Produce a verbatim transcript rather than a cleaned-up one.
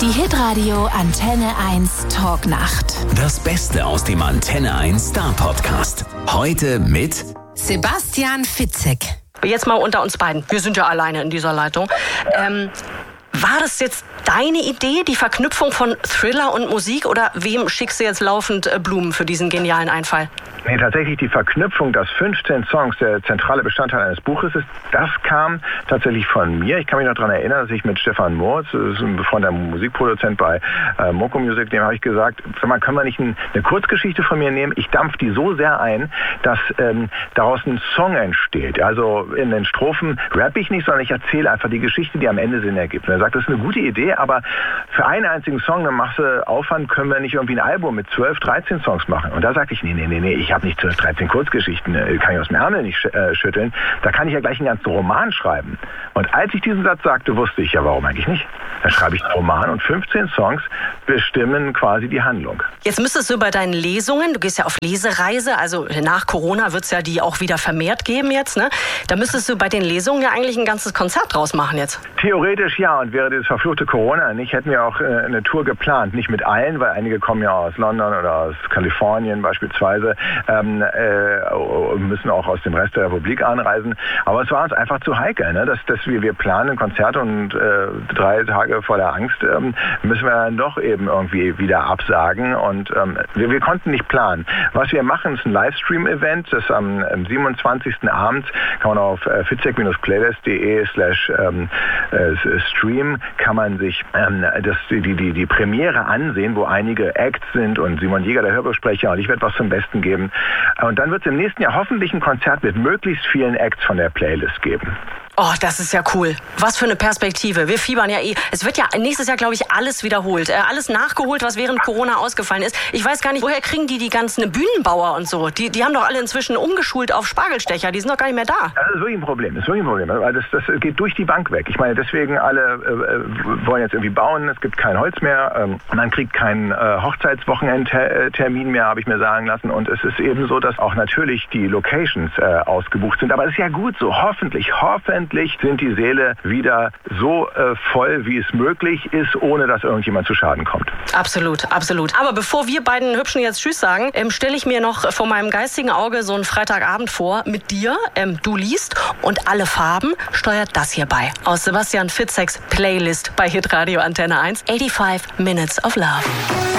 Die Hitradio Antenne eins Talknacht. Das Beste aus dem Antenne eins Star Podcast. Heute mit Sebastian Fitzek. Jetzt mal unter uns beiden. Wir sind ja alleine in dieser Leitung. Ähm, war das jetzt deine Idee, die Verknüpfung von Thriller und Musik? Oder wem schickst du jetzt laufend äh, Blumen für diesen genialen Einfall? Nee, tatsächlich die Verknüpfung, dass fünfzehn Songs der zentrale Bestandteil eines Buches ist, das kam tatsächlich von mir. Ich kann mich noch daran erinnern, dass ich mit Stefan Moritz, das ist ein befreundeter Musikproduzent bei äh, Moko Music, dem habe ich gesagt, sag mal, können wir nicht ein, eine Kurzgeschichte von mir nehmen? Ich dampf die so sehr ein, dass ähm, daraus ein Song entsteht. Also in den Strophen rappe ich nicht, sondern ich erzähle einfach die Geschichte, die am Ende Sinn ergibt. Und er sagt, das ist eine gute Idee, aber für einen einzigen Song, dann machst du Aufwand, können wir nicht irgendwie ein Album mit zwölf, dreizehn Songs machen. Und da sagte ich, nee, nee, nee, nee, ich habe nicht zwölf, dreizehn Kurzgeschichten, kann ich aus dem Ärmel nicht schütteln. Da kann ich ja gleich einen ganzen Roman schreiben. Und als ich diesen Satz sagte, wusste ich ja, warum eigentlich nicht. Dann schreibe ich einen Roman und fünfzehn Songs bestimmen quasi die Handlung. Jetzt müsstest du bei deinen Lesungen, du gehst ja auf Lesereise, also nach Corona wird es ja die auch wieder vermehrt geben jetzt, ne? Da müsstest du bei den Lesungen ja eigentlich ein ganzes Konzert draus machen jetzt. Theoretisch ja, und wäre das verfluchte Corona nicht, hätten wir auch äh, eine Tour geplant. Nicht mit allen, weil einige kommen ja aus London oder aus Kalifornien beispielsweise, ähm, äh, müssen auch aus dem Rest der Republik anreisen. Aber es war uns einfach zu heikel, ne? dass, dass wir, wir planen ein Konzert und äh, drei Tage vor der Angst ähm, müssen wir dann doch eben irgendwie wieder absagen. Und ähm, wir, wir konnten nicht planen. Was wir machen, ist ein Livestream-Event, das am, am siebenundzwanzigsten abends kann man auf äh, fitzek-playlist.de slash ähm, äh, Stream kann man sich ähm, das, die, die, die Premiere ansehen, wo einige Acts sind und Simon Jäger, der Hörbuchsprecher, und ich werde was zum Besten geben. Und dann wird es im nächsten Jahr hoffentlich ein Konzert mit möglichst vielen Acts von der Playlist geben. Oh, das ist ja cool. Was für eine Perspektive. Wir fiebern ja eh. Es wird ja nächstes Jahr, glaube ich, alles wiederholt. Äh, alles nachgeholt, was während Corona ausgefallen ist. Ich weiß gar nicht, woher kriegen die die ganzen Bühnenbauer und so? Die, die haben doch alle inzwischen umgeschult auf Spargelstecher. Die sind doch gar nicht mehr da. Das ist wirklich ein Problem. Das ist wirklich ein Problem. Weil das, das geht durch die Bank weg. Ich meine, deswegen alle äh, wollen jetzt irgendwie bauen. Es gibt kein Holz mehr. Ähm, man kriegt keinen äh, Hochzeitswochenendtermin mehr, habe ich mir sagen lassen. Und es ist eben so, dass auch natürlich die Locations äh, ausgebucht sind. Aber es ist ja gut so. Hoffentlich, hoffentlich sind die Säle wieder so äh, voll, wie es möglich ist, ohne dass irgendjemand zu Schaden kommt. Absolut, absolut. Aber bevor wir beiden Hübschen jetzt Tschüss sagen, ähm, stelle ich mir noch vor meinem geistigen Auge so einen Freitagabend vor mit dir. Ähm, du liest und alle Farben steuert das hier bei. Aus Sebastian Fitzeks Playlist bei Hitradio Antenne eins. fünfundachtzig Minutes of Love.